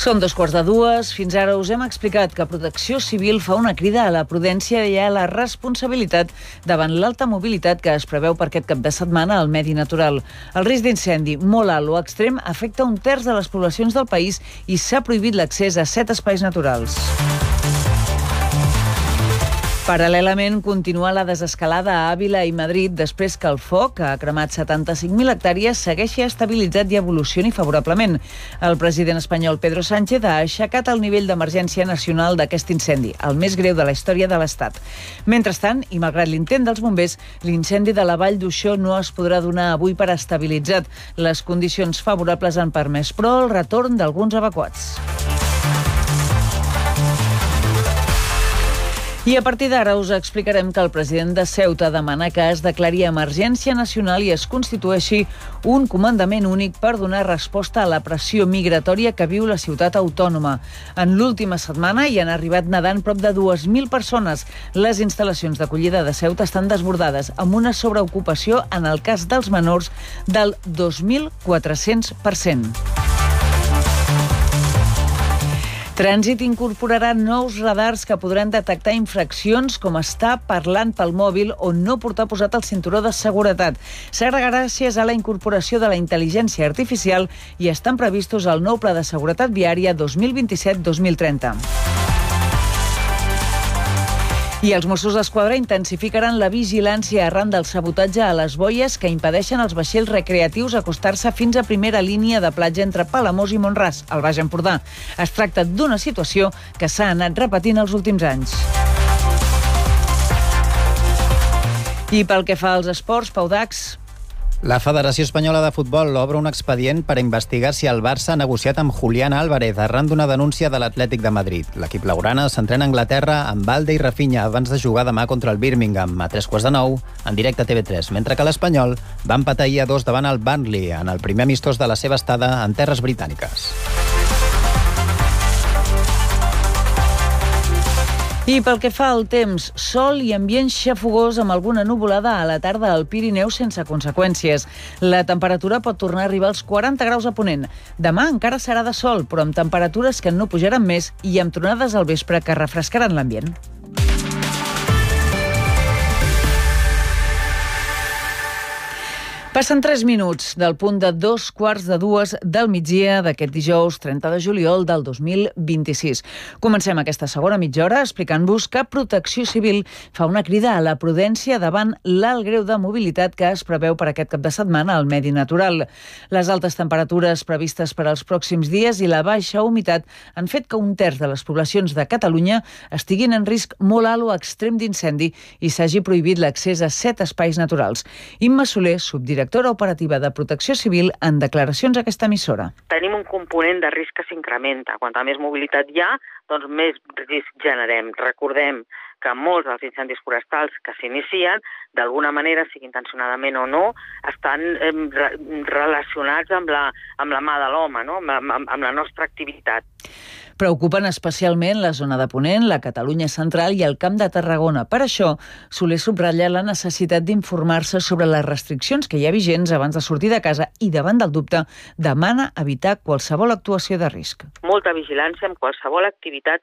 Són 2:15. Fins ara us hem explicat que Protecció Civil fa una crida a la prudència i a la responsabilitat davant l'alta mobilitat que es preveu per aquest cap de setmana al medi natural. El risc d'incendi molt alt o extrem afecta un terç de les poblacions del país i s'ha prohibit l'accés a 7 espais naturals. Paral·lelament, continua la desescalada a Àvila i Madrid després que el foc, que ha cremat 75.000 hectàrees, segueixi estabilitzat i evolucioni favorablement. El president espanyol Pedro Sánchez ha aixecat el nivell d'emergència nacional d'aquest incendi, el més greu de la història de l'Estat. Mentrestant, i malgrat l'intent dels bombers, l'incendi de la Vall d'Uixó no es podrà donar avui per estabilitzat. Les condicions favorables han permès, però, el retorn d'alguns evacuats. I a partir d'ara us explicarem que el president de Ceuta demana que es declari emergència nacional i es constitueixi un comandament únic per donar resposta a la pressió migratòria que viu la ciutat autònoma. En l'última setmana hi han arribat nedant prop de 2.000 persones. Les instal·lacions d'acollida de Ceuta estan desbordades, amb una sobreocupació en el cas dels menors del 2.400%. Trànsit incorporarà nous radars que podran detectar infraccions com estar parlant pel mòbil o no portar posat el cinturó de seguretat. Serà gràcies a la incorporació de la intel·ligència artificial i estan previstos al nou Pla de Seguretat Viària 2027-2030. I els Mossos d'Esquadra intensificaran la vigilància arran del sabotatge a les boies que impedeixen als vaixells recreatius acostar-se fins a primera línia de platja entre Palamós i Mont-ras, al Baix Empordà. Es tracta d'una situació que s'ha anat repetint els últims anys. I pel que fa als esports, Pau Dax. La Federació Espanyola de Futbol obre un expedient per investigar si el Barça ha negociat amb Julián Álvarez arran d'una denúncia de l'Atlètic de Madrid. L'equip blaugrana s'entrena a Anglaterra amb Valde i Rafinha abans de jugar demà contra el Birmingham a 9:15 en directe a TV3, mentre que l'Espanyol va empatar ahir a 2 davant el Burnley en el primer amistós de la seva estada en terres britàniques. I pel que fa al temps, sol i ambient xafogós amb alguna nuvolada a la tarda al Pirineu sense conseqüències. La temperatura pot tornar a arribar als 40 graus a Ponent. Demà encara serà de sol, però amb temperatures que no pujaran més i amb tronades al vespre que refrescaran l'ambient. Passen 3 minuts del punt de 2:15 del migdia d'aquest dijous 30 de juliol del 2026. Comencem aquesta segona mitja hora explicant-vos que Protecció Civil fa una crida a la prudència davant l'alt greu de mobilitat que es preveu per aquest cap de setmana al medi natural. Les altes temperatures previstes per als pròxims dies i la baixa humitat han fet que un terç de les poblacions de Catalunya estiguin en risc molt alt o extrem d'incendi i s'hagi prohibit l'accés a 7 espais naturals. Imma Soler, subdirectora operativa de Protecció Civil, en declaracions a aquesta emissora. Tenim un component de risc que s'incrementa. Quanta més mobilitat hi ha, doncs més risc generem. Recordem que molts dels incendis forestals que s'inicien, d'alguna manera, sigui intencionadament o no, estan relacionats amb la mà de l'home, no? amb la nostra activitat. Preocupen especialment la zona de Ponent, la Catalunya central i el Camp de Tarragona. Per això, Soler subratlla la necessitat d'informar-se sobre les restriccions que hi ha vigents abans de sortir de casa i, davant del dubte, demana evitar qualsevol actuació de risc. Molta vigilància amb qualsevol activitat